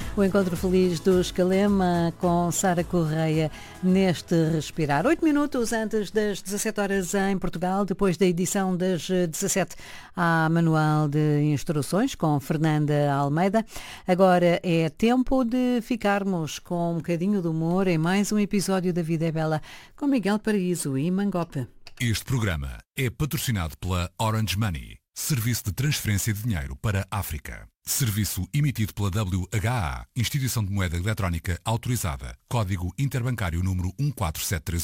O encontro feliz do Escalema com Sara Correia neste Respirar. 8 minutos antes das 17 horas em Portugal, depois da edição das 17 há manual de instruções com Fernanda Almeida. Agora é tempo de ficarmos com um bocadinho de humor em mais um episódio da Vida é Bela com Miguel Paraíso e Mangope. Este programa é patrocinado pela Orange Money, serviço de transferência de dinheiro para a África. Serviço emitido pela WHA, Instituição de Moeda Eletrónica Autorizada. Código Interbancário número 14731.